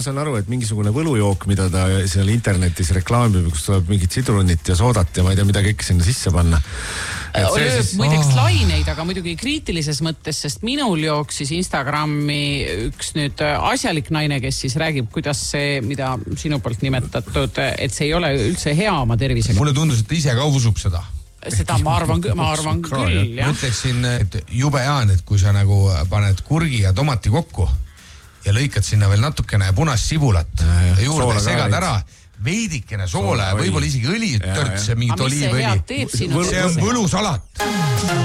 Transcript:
ma saan aru, et mingisugune võlujook, mida ta seal internetis reklaamib, kus tuleb mingit sidrunit ja soodat ja ma ei tea, mida kõik sinna sisse panna. Lööb muideks laineid, aga muidugi kriitilises mõttes, sest minul jooksis Instagrami üks nüüd asjalik naine, kes siis räägib, kuidas see, mida sinu poolt nimetatud, et see ei ole üldse hea oma tervisega. Mulle tundus, et ta ise ka usub seda. Seda ma arvan küll, jah. Ma ütleksin, et jube hea, et kui sa nagu paned kurgi ja tomati kokku ja lõikad sinna veel natukene punast sibulat ja juurde segad ära, veidikene soola ja võib-olla isegi õli, törts ja mingit oliivõli. See on võlusalat.